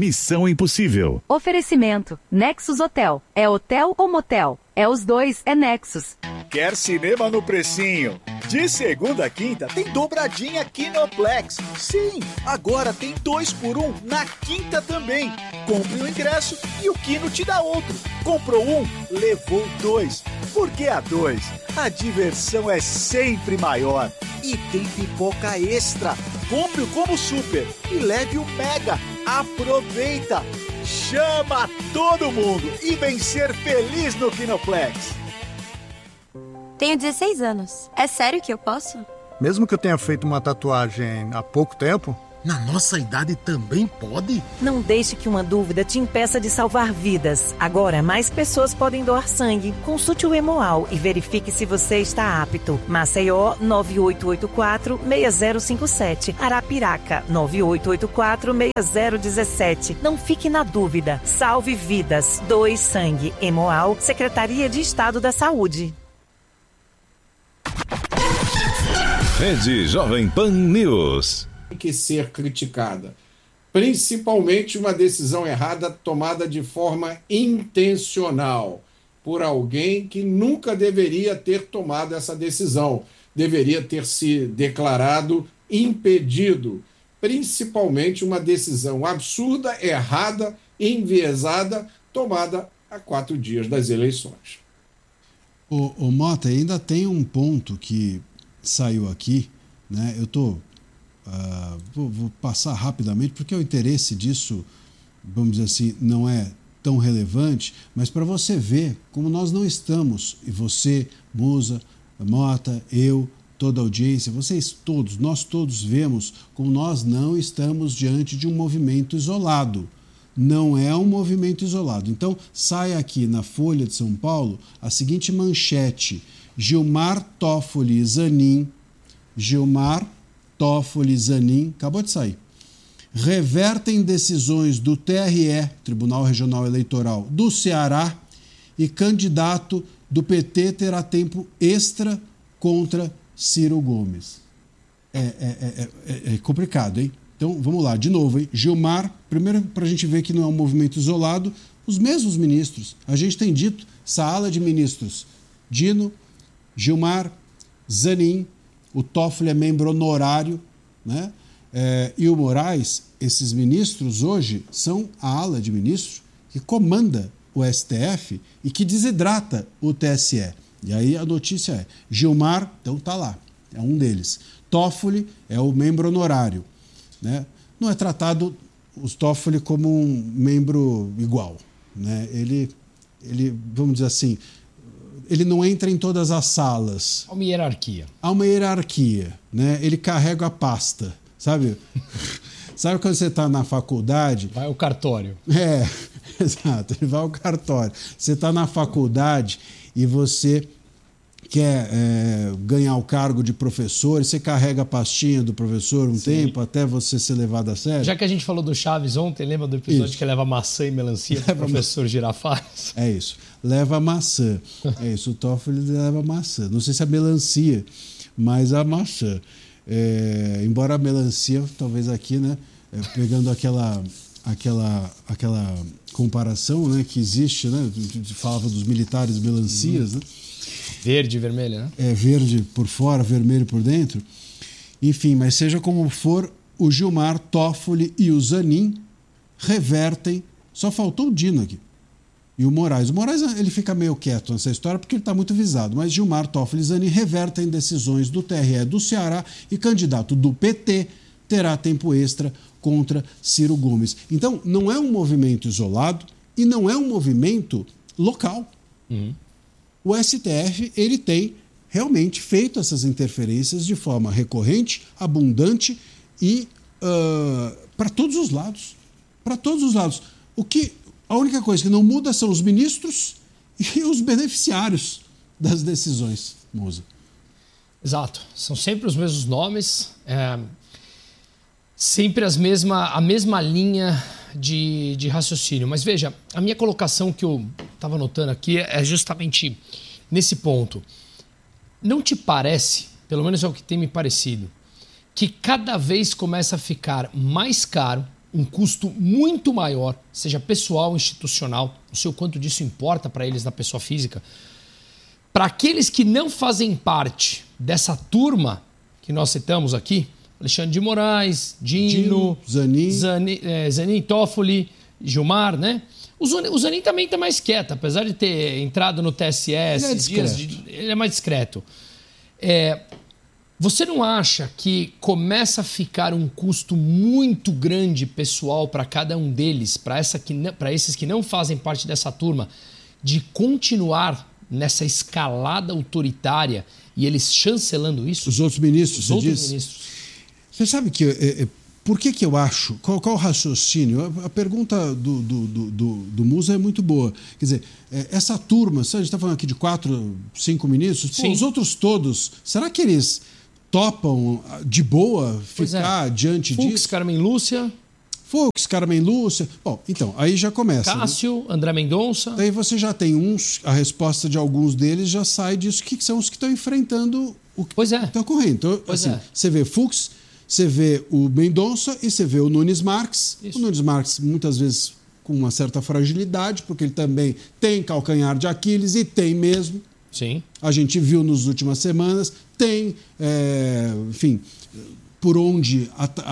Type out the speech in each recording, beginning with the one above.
Missão Impossível. Oferecimento. Nexus Hotel. É hotel ou motel? É os dois, é Nexus. Quer cinema no precinho? De segunda a quinta tem dobradinha Kinoplex. Sim, agora tem 2 por 1 na quinta também. Compre o ingresso e o Kino te dá outro. Comprou um, levou 2. Porque a 2, a diversão é sempre maior. E tem pipoca extra. Compre o Combo Super e leve o Mega. Aproveita! Chama todo mundo e vem ser feliz no Kinoplex. Tenho 16 anos. É sério que eu posso? Mesmo que eu tenha feito uma tatuagem há pouco tempo? Na nossa idade também pode? Não deixe que uma dúvida te impeça de salvar vidas. Agora, mais pessoas podem doar sangue. Consulte o Hemoal e verifique se você está apto. Maceió, 9884-6057. Arapiraca, 9884-6017. Não fique na dúvida. Salve vidas. Doe sangue. Hemoal, Secretaria de Estado da Saúde. Rede Jovem Pan News. Que ser criticada, principalmente uma decisão errada tomada de forma intencional por alguém que nunca deveria ter tomado essa decisão, deveria ter se declarado impedido, principalmente uma decisão absurda, errada, enviesada, tomada a 4 dias das eleições. O Mota, ainda tem um ponto que saiu aqui, né? Eu vou passar rapidamente, porque o interesse disso, vamos dizer assim, não é tão relevante, mas para você ver como nós não estamos, e você, Musa, Mota, eu, toda a audiência, vocês todos, nós todos vemos como nós não estamos diante de um movimento isolado. Não é um movimento isolado. Então, sai aqui na Folha de São Paulo a seguinte manchete: Gilmar Toffoli Zanin, acabou de sair, revertem decisões do TRE, Tribunal Regional Eleitoral do Ceará, e candidato do PT terá tempo extra contra Ciro Gomes. É complicado, hein? Então, vamos lá, de novo, hein? Gilmar, primeiro para a gente ver que não é um movimento isolado, os mesmos ministros, a gente tem dito, essa ala de ministros, Dino, Gilmar, Zanin, o Toffoli é membro honorário, né? E o Moraes, esses ministros hoje são a ala de ministros que comanda o STF e que desidrata o TSE. E aí a notícia é, Gilmar, então tá lá, é um deles. Toffoli é o membro honorário, né? Não é tratado o Toffoli como um membro igual, né? Ele, vamos dizer assim, ele não entra em todas as salas. Há uma hierarquia. Há uma hierarquia, né? Ele carrega a pasta, sabe? Sabe quando você está na faculdade... Vai ao cartório. Exato, ele vai ao cartório. Você está na faculdade e você quer ganhar o cargo de professor, e você carrega a pastinha do professor um tempo até você ser levado a sério. Já que a gente falou do Chaves ontem, lembra do episódio que leva maçã e melancia para o professor Girafales? É isso, leva maçã. É isso, o Toffoli leva maçã. Não sei se a melancia, mas a maçã. Embora a melancia, talvez aqui, né, pegando aquela comparação, né, que existe, né, falava dos militares melancias, né? Verde e vermelho, né? Verde por fora, vermelho por dentro. Enfim, mas seja como for, o Gilmar, Toffoli e o Zanin revertem. Só faltou o Dino aqui. E o Moraes. O Moraes, ele fica meio quieto nessa história porque ele está muito visado. Mas Gilmar, Toffoli e Zanin revertem decisões do TRE do Ceará e candidato do PT terá tempo extra contra Ciro Gomes. Então, não é um movimento isolado e não é um movimento local. O STF, ele tem realmente feito essas interferências de forma recorrente, abundante e para todos os lados. Para todos os lados. A única coisa que não muda são os ministros e os beneficiários das decisões, Musa. Exato. São sempre os mesmos nomes, sempre a mesma linha de raciocínio. Mas veja, a minha colocação que eu estava anotando aqui é justamente nesse ponto. Não te parece, pelo menos é o que tem me parecido, que cada vez começa a ficar mais caro um custo muito maior, seja pessoal, institucional, não sei o quanto disso importa para eles na pessoa física. Para aqueles que não fazem parte dessa turma que nós citamos aqui, Alexandre de Moraes, Dino, Zanin, Toffoli, Gilmar, né? O Zanin também está mais quieto, apesar de ter entrado no TSE esses dias, ele é mais discreto. Você não acha que começa a ficar um custo muito grande pessoal para cada um deles, para esses que não fazem parte dessa turma, de continuar nessa escalada autoritária e eles chancelando isso? Os outros ministros, você diz? Você sabe que... Por que eu acho? Qual o raciocínio? A pergunta do Musa é muito boa. Quer dizer, essa turma, a gente está falando aqui de 4, 5 ministros, os outros todos, será que eles topam de boa ficar diante disso? Fux, Carmen Lúcia. Bom, então, aí já começa. Cássio, né? André Mendonça. Daí você já tem a resposta de alguns deles já sai disso. Que são os que estão enfrentando o que está ocorrendo. Então, você vê Fux, você vê o Mendonça e você vê o Nunes Marques. Isso. O Nunes Marques, muitas vezes, com uma certa fragilidade, porque ele também tem calcanhar de Aquiles e tem mesmo. Sim. A gente viu nas últimas semanas, tem, enfim, por onde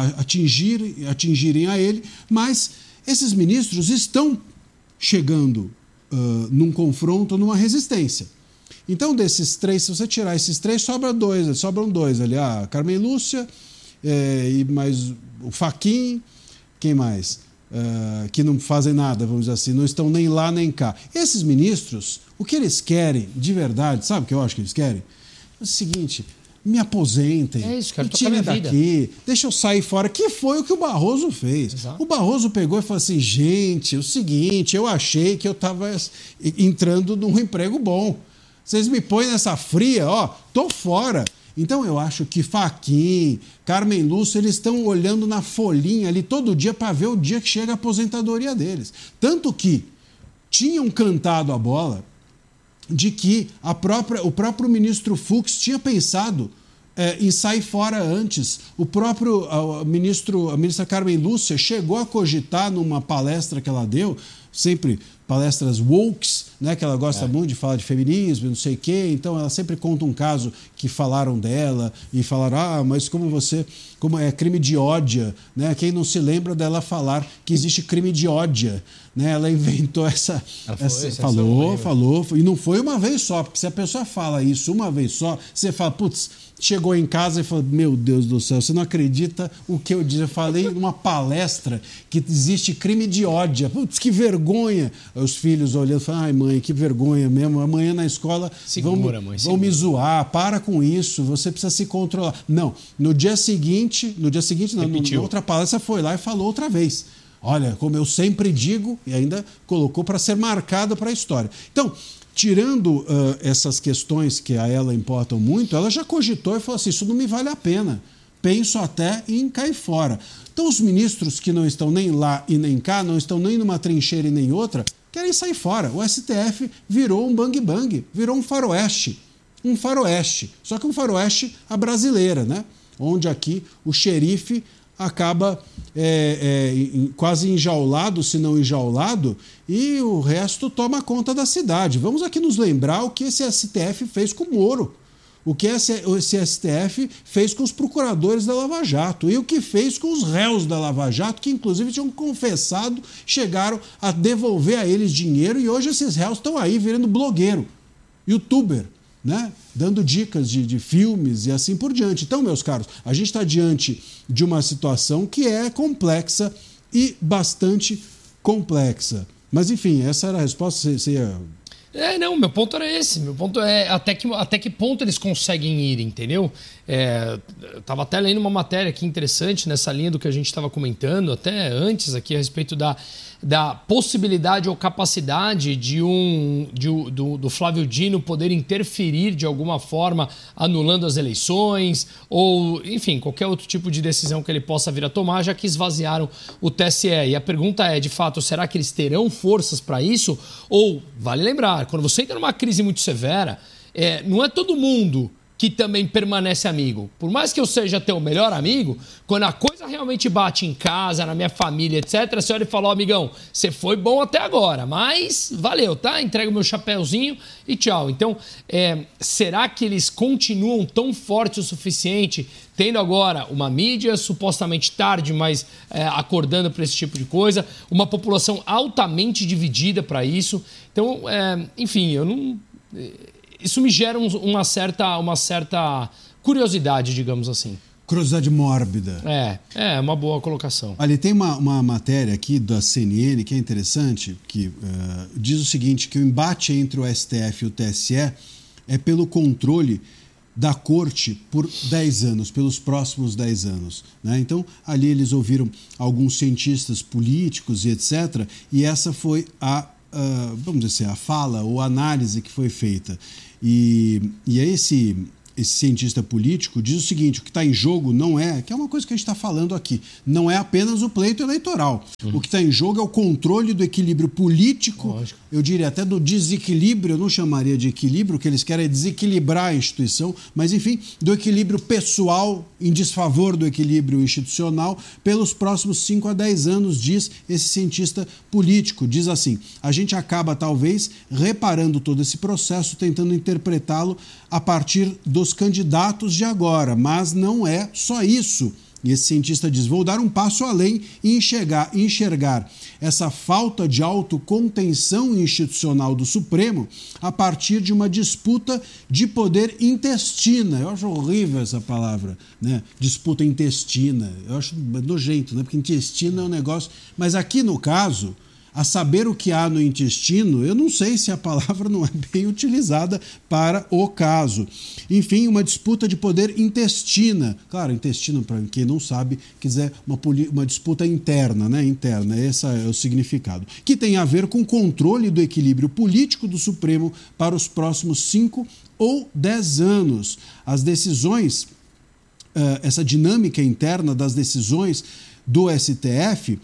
atingirem a ele, mas esses ministros estão chegando num confronto, numa resistência. Então, desses 3, se você tirar esses 3, sobram 2 ali, a Carmen Lúcia e mais o Fachin, quem mais? Que não fazem nada, vamos dizer assim, não estão nem lá nem cá. Esses ministros, o que eles querem de verdade, sabe o que eu acho que eles querem? É o seguinte, me aposentem, me tirem daqui, deixa eu sair fora, que foi o que o Barroso fez. Exato. O Barroso pegou e falou assim, gente, é o seguinte, eu achei que eu estava entrando num emprego bom. Vocês me põem nessa fria, tô fora. Então eu acho que Fachin, Carmen Lúcia, eles estão olhando na folhinha ali todo dia para ver o dia que chega a aposentadoria deles. Tanto que tinham cantado a bola de que o próprio ministro Fux tinha pensado em sair fora antes. A ministra Carmen Lúcia chegou a cogitar numa palestra que ela deu, sempre palestras wokes, né, que ela gosta muito de falar de feminismo, não sei o quê, então ela sempre conta um caso que falaram dela e falaram, mas como é crime de ódio, né? Quem não se lembra dela falar que existe crime de ódio, né? Ela inventou falou, e não foi uma vez só, porque se a pessoa fala isso uma vez só, você fala, chegou em casa e falou, meu Deus do céu, você não acredita o que eu disse. Eu falei numa palestra que existe crime de ódio. Putz, que vergonha. Os filhos olhando e falam, ai mãe, que vergonha mesmo. Amanhã na escola vão me zoar, para com isso, você precisa se controlar. Não, no dia seguinte, na outra palestra foi lá e falou outra vez. Olha, como eu sempre digo, e ainda colocou para ser marcado para a história. Então, tirando essas questões que a ela importam muito, ela já cogitou e falou assim, isso não me vale a pena. Penso até em cair fora. Então, os ministros que não estão nem lá e nem cá, não estão nem numa trincheira e nem outra, querem sair fora. O STF virou um bang-bang, virou um faroeste. Um faroeste. Só que um faroeste à brasileira, né? Onde aqui o xerife acaba quase enjaulado, se não enjaulado, e o resto toma conta da cidade. Vamos aqui nos lembrar o que esse STF fez com o Moro, o que esse STF fez com os procuradores da Lava Jato e o que fez com os réus da Lava Jato, que inclusive tinham confessado, chegaram a devolver a eles dinheiro e hoje esses réus estão aí virando blogueiro, youtuber, né? Dando dicas de filmes e assim por diante. Então, meus caros, a gente está diante de uma situação que é complexa e bastante complexa. Mas, enfim, essa era a resposta. Você ia... Não, meu ponto era esse. Meu ponto é até que ponto eles conseguem ir, entendeu? Eu estava até lendo uma matéria aqui interessante nessa linha do que a gente estava comentando, até antes aqui, a respeito da possibilidade ou capacidade do Flávio Dino poder interferir de alguma forma, anulando as eleições, ou, enfim, qualquer outro tipo de decisão que ele possa vir a tomar, já que esvaziaram o TSE. E a pergunta é, de fato, será que eles terão forças para isso? Ou, vale lembrar, quando você entra numa crise muito severa, não é todo mundo que também permanece amigo. Por mais que eu seja teu melhor amigo, quando a coisa realmente bate em casa, na minha família, etc., a senhora fala, amigão, você foi bom até agora, mas valeu, tá? Entrega o meu chapéuzinho e tchau. Então, será que eles continuam tão fortes o suficiente, tendo agora uma mídia supostamente tarde, mas acordando para esse tipo de coisa, uma população altamente dividida para isso? Então, enfim, isso me gera uma certa curiosidade, digamos assim. Curiosidade mórbida. É uma boa colocação. Olha, tem uma matéria aqui da CNN que é interessante, que diz o seguinte, que o embate entre o STF e o TSE é pelo controle da corte por 10 anos, pelos próximos 10 anos. Né? Então, ali eles ouviram alguns cientistas políticos e etc., e essa foi vamos dizer assim, a fala ou a análise que foi feita. E aí esse cientista político diz o seguinte, o que está em jogo não é, que é uma coisa que a gente está falando aqui, não é apenas o pleito eleitoral. O que está em jogo é o controle do equilíbrio político, lógico. Eu diria até do desequilíbrio, eu não chamaria de equilíbrio, o que eles querem é desequilibrar a instituição, mas enfim, do equilíbrio pessoal em desfavor do equilíbrio institucional pelos próximos 5 a 10 anos, diz esse cientista político. Diz assim, a gente acaba talvez reparando todo esse processo, tentando interpretá-lo a partir dos candidatos de agora, mas não é só isso. E esse cientista diz, vou dar um passo além e enxergar essa falta de autocontenção institucional do Supremo a partir de uma disputa de poder intestina. Eu acho horrível essa palavra, né? Disputa intestina. Eu acho nojento, né? Porque intestino é um negócio... Mas aqui no caso... A saber o que há no intestino, eu não sei se a palavra não é bem utilizada para o caso. Enfim, uma disputa de poder intestina. Claro, intestino, para quem não sabe, quiser uma disputa interna, né? Interna, esse é o significado. Que tem a ver com o controle do equilíbrio político do Supremo para os próximos 5 ou 10 anos. As decisões, essa dinâmica interna das decisões do STF...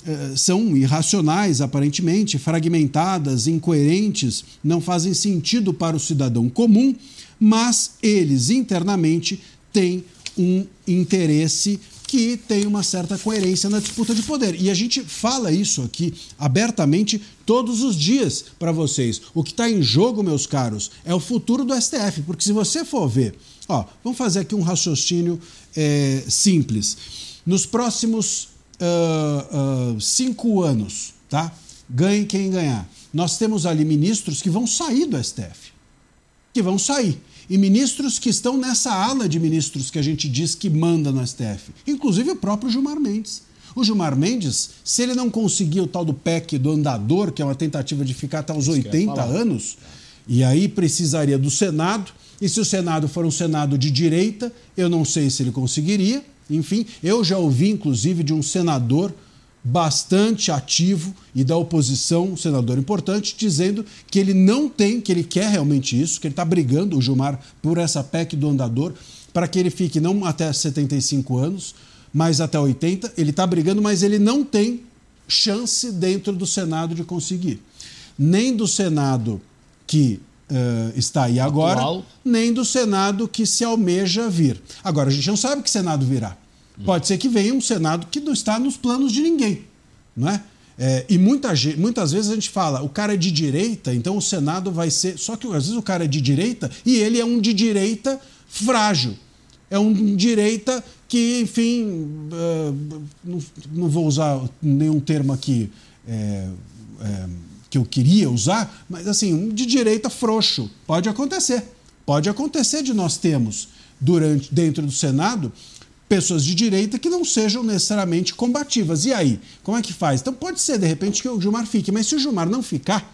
são irracionais, aparentemente, fragmentadas, incoerentes, não fazem sentido para o cidadão comum, mas eles internamente têm um interesse que tem uma certa coerência na disputa de poder. E a gente fala isso aqui abertamente todos os dias para vocês. O que está em jogo, meus caros, é o futuro do STF, porque se você for ver... vamos fazer aqui um raciocínio simples. Nos próximos... 5 anos, tá? Ganhe quem ganhar. Nós temos ali ministros que vão sair do STF. Que vão sair. E ministros que estão nessa ala de ministros que a gente diz que manda no STF. Inclusive o próprio Gilmar Mendes. O Gilmar Mendes, se ele não conseguir o tal do PEC do andador, que é uma tentativa de ficar até os 80 anos, e aí precisaria do Senado, e se o Senado for um Senado de direita, eu não sei se ele conseguiria. Enfim, eu já ouvi, inclusive, de um senador bastante ativo e da oposição, um senador importante, dizendo que ele não tem, que ele quer realmente isso, que ele está brigando, o Gilmar, por essa PEC do andador, para que ele fique não até 75 anos, mas até 80. Ele está brigando, mas ele não tem chance dentro do Senado de conseguir. Nem do Senado que... está aí agora, nem do Senado que se almeja vir. Agora, a gente não sabe que Senado virá. Pode ser que venha um Senado que não está nos planos de ninguém, não é? E muitas vezes a gente fala, o cara é de direita, então o Senado vai ser... Só que às vezes o cara é de direita e ele é um de direita frágil. É um direita que, enfim, não vou usar nenhum termo aqui... que eu queria usar, mas assim, de direita frouxo. Pode acontecer. Pode acontecer de nós termos, dentro do Senado, pessoas de direita que não sejam necessariamente combativas. E aí? Como é que faz? Então pode ser, de repente, que o Gilmar fique, mas se o Gilmar não ficar,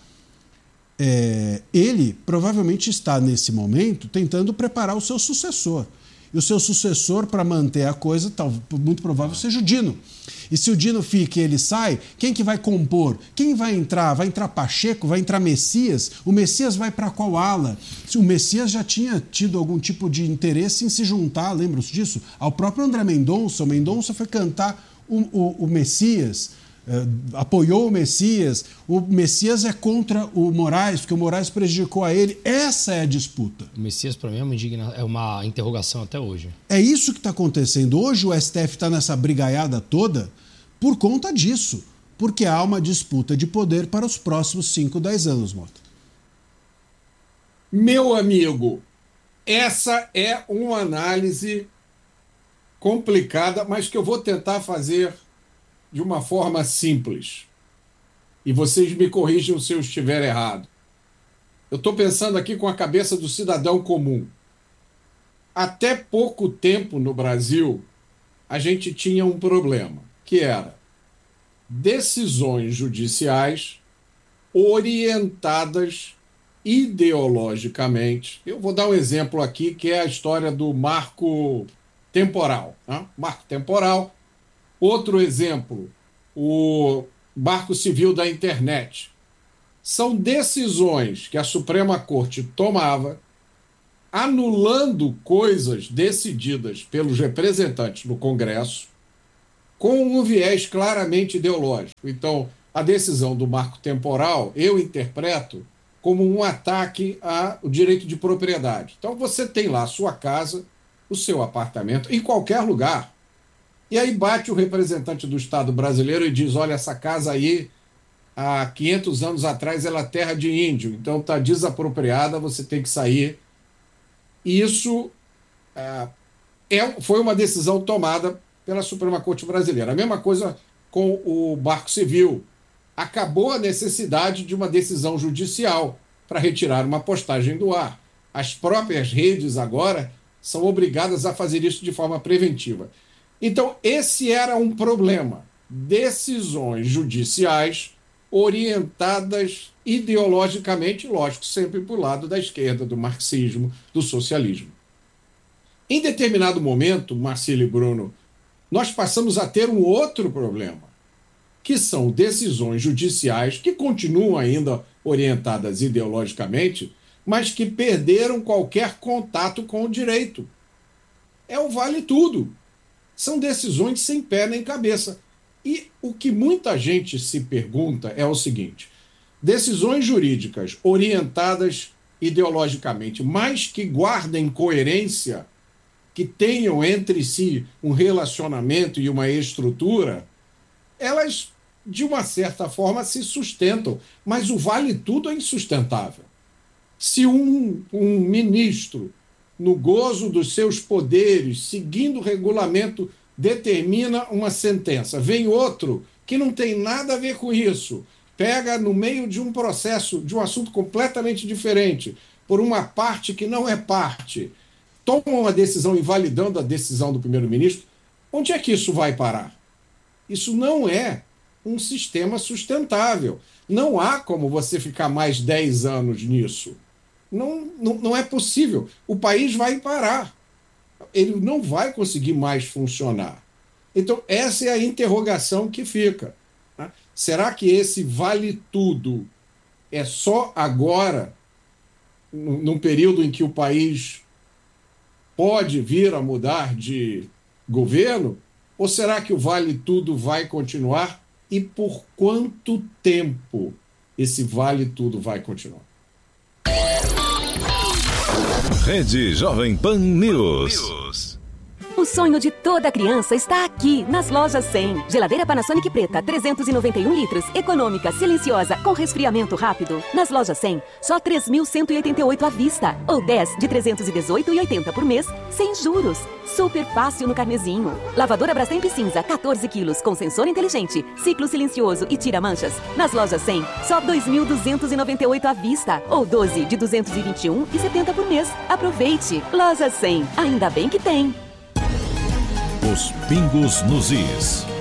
ele provavelmente está, nesse momento, tentando preparar o seu sucessor. E o seu sucessor, para manter a coisa, muito provável seja o Dino. E se o Dino fica e ele sai, quem que vai compor? Quem vai entrar? Vai entrar Pacheco? Vai entrar Messias? O Messias vai para qual ala? Se o Messias já tinha tido algum tipo de interesse em se juntar, lembram-se disso? Ao próprio André Mendonça. O Mendonça foi cantar o Messias apoiou o Messias é contra o Moraes, porque o Moraes prejudicou a ele. Essa é a disputa. O Messias, para mim, é uma interrogação até hoje. É isso que está acontecendo. Hoje o STF está nessa brigaiada toda por conta disso, porque há uma disputa de poder para os próximos 5, 10 anos, Mota. Meu amigo, essa é uma análise complicada, mas que eu vou tentar fazer de uma forma simples. E vocês me corrijam se eu estiver errado. Eu estou pensando aqui com a cabeça do cidadão comum. Até pouco tempo no Brasil, a gente tinha um problema, que era decisões judiciais orientadas ideologicamente. Eu vou dar um exemplo aqui, que é a história do marco temporal. Né? Marco temporal. Outro exemplo, o marco civil da internet. São decisões que a Suprema Corte tomava, anulando coisas decididas pelos representantes no Congresso, com um viés claramente ideológico. Então, a decisão do marco temporal, eu interpreto como um ataque ao direito de propriedade. Então, você tem lá a sua casa, o seu apartamento, em qualquer lugar. E aí bate o representante do Estado brasileiro e diz, olha, essa casa aí, há 500 anos atrás, ela é terra de índio, então está desapropriada, você tem que sair. E isso foi uma decisão tomada pela Suprema Corte Brasileira. A mesma coisa com o Marco Civil. Acabou a necessidade de uma decisão judicial para retirar uma postagem do ar. As próprias redes agora são obrigadas a fazer isso de forma preventiva. Então, esse era um problema. Decisões judiciais orientadas ideologicamente, lógico, sempre para o lado da esquerda, do marxismo, do socialismo. Em determinado momento, Marcílio e Bruno, nós passamos a ter um outro problema, que são decisões judiciais que continuam ainda orientadas ideologicamente, mas que perderam qualquer contato com o direito. É o vale tudo. São decisões sem pé nem cabeça. E o que muita gente se pergunta é o seguinte: decisões jurídicas orientadas ideologicamente, mas que guardem coerência, que tenham entre si um relacionamento e uma estrutura, elas, de uma certa forma, se sustentam, mas o vale tudo é insustentável. Se um ministro, no gozo dos seus poderes, seguindo o regulamento, determina uma sentença, vem outro que não tem nada a ver com isso, pega no meio de um processo, de um assunto completamente diferente, por uma parte que não é parte, toma uma decisão invalidando a decisão do primeiro-ministro, onde é que isso vai parar? Isso não é um sistema sustentável. Não há como você ficar mais 10 anos nisso. Não é possível. O país vai parar. Ele não vai conseguir mais funcionar. Então, essa é a interrogação que fica. Né? Será que esse vale tudo é só agora, num período em que o país pode vir a mudar de governo? Ou será que o vale tudo vai continuar? E por quanto tempo esse vale tudo vai continuar? Rede Jovem Pan News. O sonho de toda criança está aqui, nas lojas 100. Geladeira Panasonic preta, 391 litros, econômica, silenciosa, com resfriamento rápido. Nas lojas 100, só 3.188 à vista. Ou 10 de 318,80 por mês, sem juros. Super fácil no carnezinho. Lavadora Brastemp cinza, 14 quilos, com sensor inteligente, ciclo silencioso e tira manchas. Nas lojas 100, só 2.298 à vista. Ou 12 de 221,70 por mês. Aproveite. Loja 100, ainda bem que tem. Os pingos nos is.